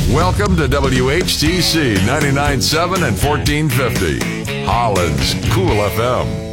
Welcome to WHTC 99.7 and 1450, Holland's Cool FM.